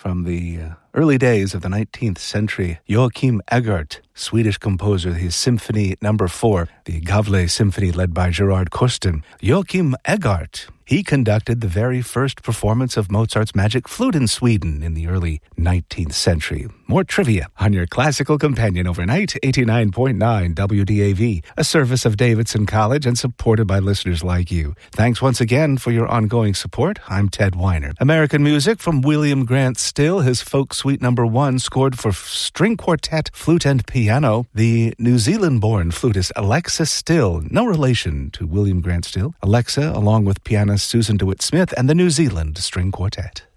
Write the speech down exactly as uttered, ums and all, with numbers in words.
from the uh, early days of the nineteenth century. Joachim Eggert, Swedish composer, his Symphony Number Four, the Gavle Symphony led by Gerard Kosten. Joachim Eggert, he conducted the very first performance of Mozart's Magic Flute in Sweden in the early nineteenth century. More trivia on your classical companion overnight, eighty-nine point nine W D A V, a service of Davidson College and supported by listeners like you. Thanks once again for your ongoing support. I'm Ted Weiner. American music from William Grant Still, his Folk Suite Number One, scored for string quartet, flute, and piano. The New Zealand-born flutist Alexa Still, no relation to William Grant Still. Alexa, along with pianist Susan DeWitt Smith and the New Zealand String Quartet.